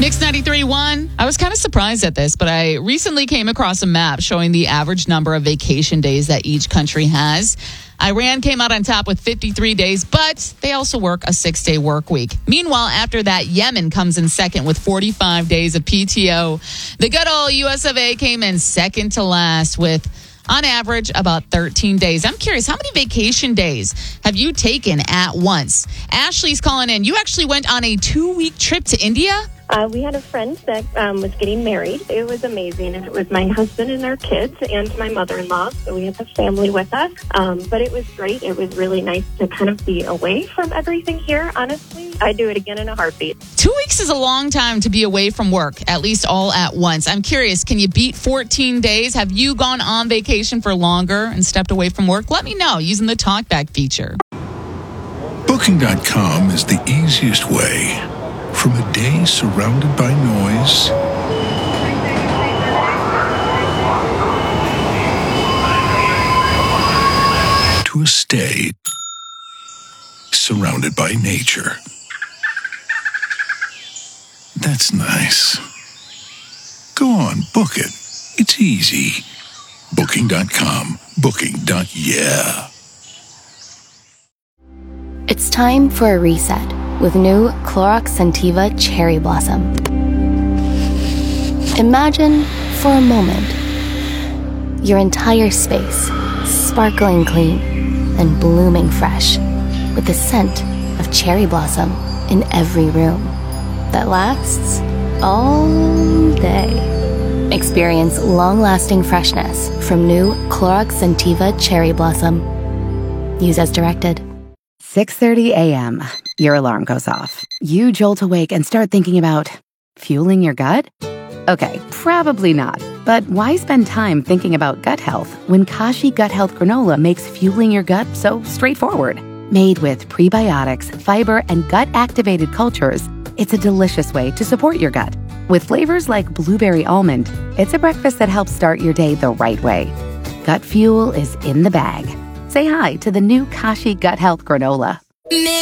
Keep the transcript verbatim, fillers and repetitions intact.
Mix ninety-three point one. I was kind of surprised at this, but I recently came across a map showing the average number of vacation days that each country has. Iran came out on top with fifty-three days, but they also work a six-day work week. Meanwhile, after that, Yemen comes in second with forty-five days of P T O. The good old U S of A came in second to last with, on average, about thirteen days. I'm curious, how many vacation days have you taken at once? Ashley's calling in. You actually went on a two-week trip to India? Uh, we had a friend that um, was getting married. It was amazing, and it was my husband and our kids and my mother-in-law, so we had the family with us. Um, but it was great. It was really nice to kind of be away from everything here, honestly. I'd do it again in a heartbeat. Two weeks is a long time to be away from work, at least all at once. I'm curious, can you beat fourteen days? Have you gone on vacation for longer and stepped away from work? Let me know using the TalkBack feature. Booking dot com is the easiest way. From a day surrounded by noise to a stay surrounded by nature. That's nice. Go on, book it. It's easy. Booking dot com. Booking. Yeah. It's time for a reset with new Clorox Scentiva Cherry Blossom. Imagine, for a moment, your entire space sparkling clean and blooming fresh with the scent of cherry blossom in every room that lasts all day. Experience long-lasting freshness from new Clorox Scentiva Cherry Blossom. Use as directed. six thirty a.m. Your alarm goes off. You jolt awake and start thinking about fueling your gut? Okay, probably not. But why spend time thinking about gut health when Kashi Gut Health Granola makes fueling your gut so straightforward? Made with prebiotics, fiber, and gut-activated cultures, it's a delicious way to support your gut. With flavors like blueberry almond, it's a breakfast that helps start your day the right way. Gut fuel is in the bag. Say hi to the new Kashi Gut Health Granola.